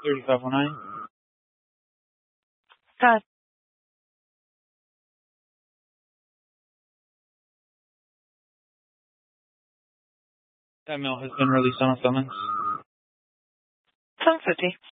3509. Got it. That mail has been released on a summons. 750.